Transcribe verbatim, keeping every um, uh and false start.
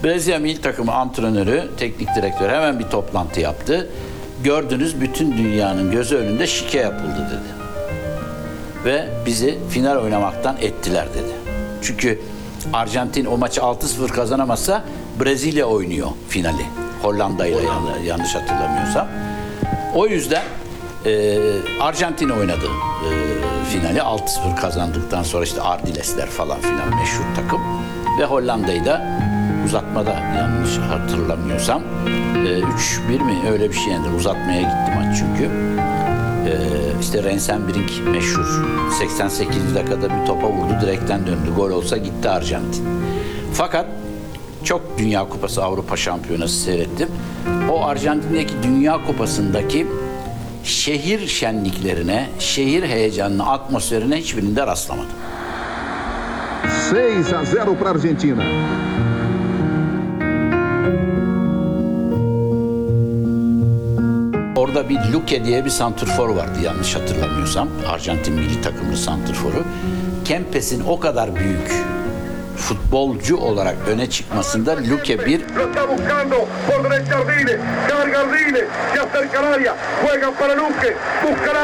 Brezilya milli takımı antrenörü, teknik direktör hemen bir toplantı yaptı. Gördünüz, bütün dünyanın gözü önünde şike yapıldı dedi. Ve bizi final oynamaktan ettiler dedi. Çünkü Arjantin o maçı altı sıfır kazanamazsa Brezilya oynuyor finali. Hollanda ile yanlış hatırlamıyorsam. O yüzden e, Arjantin oynadı e, finali. altı sıfır kazandıktan sonra işte Ardilesler falan filan meşhur takım. Ve Hollanda'yı da uzatmada, yanlış hatırlamıyorsam üç bir mi öyle bir şey yendi. Uzatmaya gitti maç çünkü. Ee, işte Rensenbrink meşhur. seksen sekizinci dakikada bir topa vurdu, direkten döndü. Gol olsa gitti Arjantin. Fakat çok Dünya Kupası, Avrupa Şampiyonası seyrettim. O Arjantin'deki Dünya Kupası'ndaki şehir şenliklerine, şehir heyecanına, atmosferine hiçbirinde rastlamadım. seis a zero para Argentina. Orada bir Luque diye bir santrfor vardı yanlış hatırlamıyorsam. Arjantin milli takımlı santrforu. Kempes'in o kadar büyük futbolcu olarak öne çıkmasında Luque bir. Lo está buscando por derecha Ardile, carga Ardile, se acerca al área, juega para Luque, busca